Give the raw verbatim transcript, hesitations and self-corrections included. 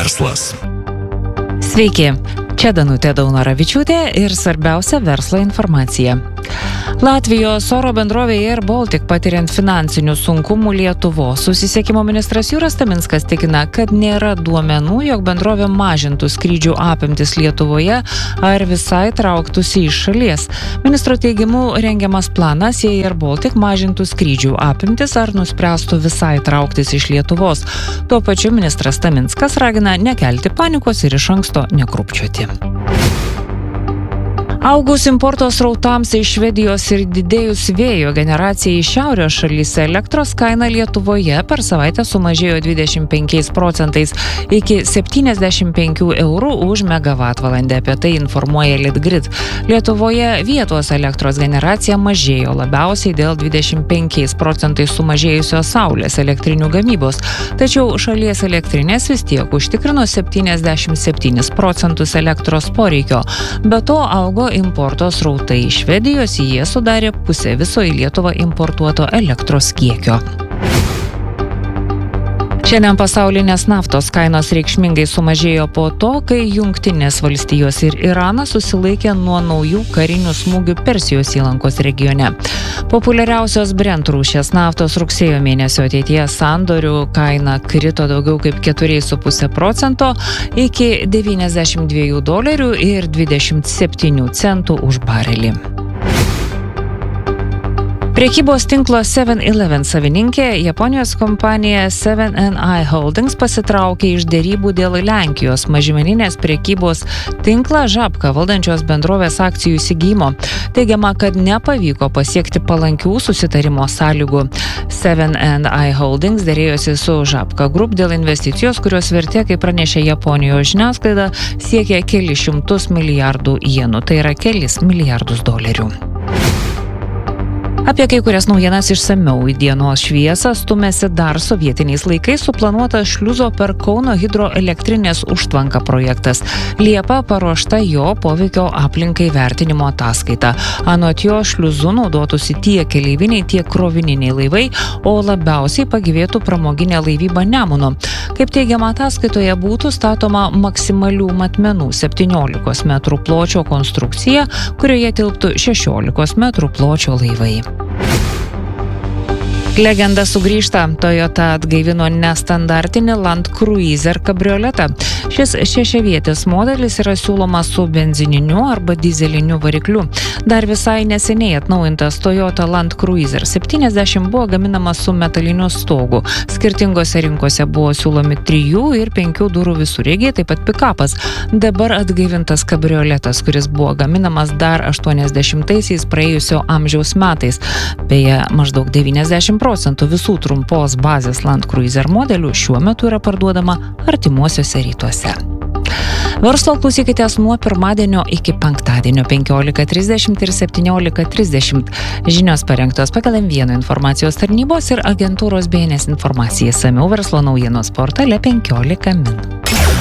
Verslas. Sveiki, čia Danutė Daunoravičiūtė ir svarbiausia verslo informacija. Latvijos oro bendrovė Air Baltic patiriant finansinių sunkumų Lietuvos. Susisiekimo ministras Juras Taminskas tikina, kad nėra duomenų, jog bendrovė mažintų skrydžių apimtis Lietuvoje ar visai trauktųsi iš šalies. Ministro teigimu rengiamas planas, jei Air Baltic mažintų skrydžių apimtis ar nuspręstų visai trauktis iš Lietuvos. Tuo pačiu ministras Taminskas ragina nekelti panikos ir iš anksto nekrupčioti. Augus importo srautams iš Švedijos ir didėjus vėjo generacijai iš šiaurės šalyse, elektros kaina Lietuvoje per savaitę sumažėjo dvidešimt penkiais procentais iki septyniasdešimt penkių eurų už megavatvalandę. Apie tai informuoja Litgrid. Lietuvoje vietos elektros generacija mažėjo labiausiai dėl dvidešimt penkiais procentais sumažėjusios saulės elektrinių gamybos. Tačiau šalies elektrinės vis tiek užtikrino septyniasdešimt septynis procentus elektros poreikio. Be to augo importo srautai iš Švedijos, jie sudarė pusę viso į Lietuvą importuoto elektros kiekio. Šiandien pasaulinės naftos kainos reikšmingai sumažėjo po to, kai Jungtinės valstijos ir Iranas susilaikė nuo naujų karinių smūgių Persijos įlankos regione. Populiariausios Brent rūšies naftos rugsėjo mėnesio ateities sandorių kaina krito daugiau kaip keturi su puse procento iki devyniasdešimt dviejų dolerių ir dvidešimt septynių centų už barelį. Prekybos tinklo seven eleven savininkė, Japonijos kompanija seven and i Holdings pasitraukė iš derybų dėl Lenkijos mažmeninės prekybos tinklą Žabka valdančios bendrovės akcijų įsigijimo. Teigiama, kad nepavyko pasiekti palankių susitarimo sąlygų. seven and i Holdings derėjosi su Žabka Group dėl investicijos, kurios vertė, kaip pranešė Japonijos žiniasklaida, siekia kelis šimtus milijardų jenų, tai yra kelis milijardus dolerių. Apie kai kurias naujienas išsamiau į dienos šviesą stumėsi dar sovietiniais laikais suplanuotas šliuzo per Kauno hidroelektrinės užtvanką projektas. Liepą paruošta jo poveikio aplinkai vertinimo ataskaita. Anot jo šliuzu naudotųsi tiek keleiviniai, tiek krovininiai laivai, o labiausiai pagyvėtų pramoginė laivyba Nemunu. Kaip teigiama ataskaitoje, būtų statoma maksimalių matmenų septyniolikos metrų pločio konstrukcija, kurioje tilptų šešiolikos metrų pločio laivai. Legenda sugrįžta. Toyota atgaivino nestandartinį Land Cruiser kabrioletą. Šis šešiavietis modelis yra siūlomas su benzininiu arba dizeliniu varikliu. Dar visai neseniai atnaujintas Toyota Land Cruiser septyniasdešimt buvo gaminamas su metaliniu stogu. Skirtingose rinkose buvo siūlomi trijų ir penkių durų visureigiai, taip pat pikapas. Dabar atgaivintas kabrioletas, kuris buvo gaminamas dar aštuoniasdešimtaisiais praėjusio amžiaus metais. Beje, maždaug devyniasdešimt procentų visų trumpos bazės Land Cruiser modelių šiuo metu yra parduodama artimuosiuose rytuose. Verslo klausykitės nuo pirmadienio iki penktadienio penkiolika trisdešimt ir septyniolika trisdešimt. Žinios parengtos pagal M vienas informacijos tarnybos ir agentūros B N S informacija. Išsamiau verslo naujienos portale penkiolika min.